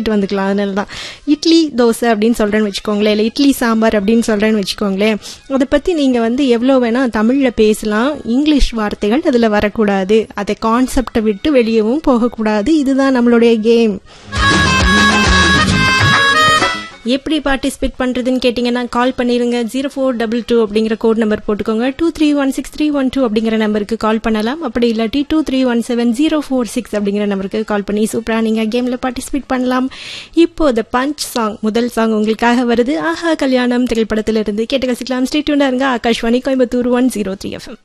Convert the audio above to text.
சொல்லிட்டு வந்துக்கலாம். அதனால தான் இட்லி தோசை அப்படின்னு சொல்கிறேன்னு வச்சுக்கோங்களேன், இல்லை இட்லி சாம்பார் அப்படின்னு சொல்கிறேன்னு வச்சுக்கோங்களேன். அதை பற்றி நீங்கள் எவ்வளோ வேணால் தமிழில் பேசலாம், இங்கிலீஷ் வார்த்தைகள் அதில் வரக்கூடாது, அதை கான்செப்டை விட்டு வெளியவும் போகக்கூடாது. இதுதான் நம்மளுடைய கேம். எப்படி பார்ட்டிசிபேட் பண்ணுறதுன்னு கேட்டிங்கன்னா கால் பண்ணிடுங்க. 0422 அப்படிங்கிற கோட் நம்பர் போட்டுக்கோங்க. 2316 அப்படிங்கிற நம்பருக்கு கால் பண்ணலாம். அப்படி இல்லாட்டி 2317 அப்படிங்கிற நம்பருக்கு கால் பண்ணி சூப்பராக நீங்கள் கேமில் பார்ட்டிசிபேட் பண்ணலாம். இப்போ த பஞ்ச் சாங், முதல் சாங் உங்களுக்காக வருது. ஆஹா கல்யாணம் திரைப்படத்திலிருந்து கேட்டு கசிக்கலாம். ஸ்டே டியூன்டா இருங்க. ஆகாஷ்வாணி கோயம்புத்தூர் 103 FM.